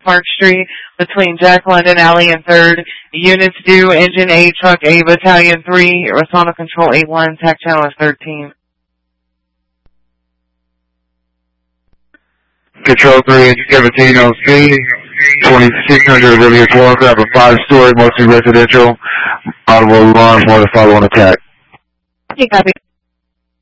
Park Street between Jack London Alley and 3rd. Units due, Engine A, Truck A, Battalion 3, Horizontal Control 8-1, TAC channel is 13. Control 3, Engine 17 on speed, 2600 Olivia Clover, a 5-story, mostly residential, audible alarm for the following attack. You copy.